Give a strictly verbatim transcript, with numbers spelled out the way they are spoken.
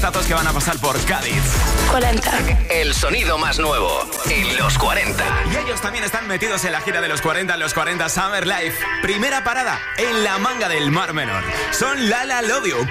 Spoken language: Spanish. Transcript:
artistazos que van a pasar por Cádiz. cuarenta. El sonido más nuevo en los cuarenta. Y ellos también están metidos en la gira de los cuarenta, los cuarenta Summer Life. Primera parada en la Manga del Mar Menor. Son La La Love You,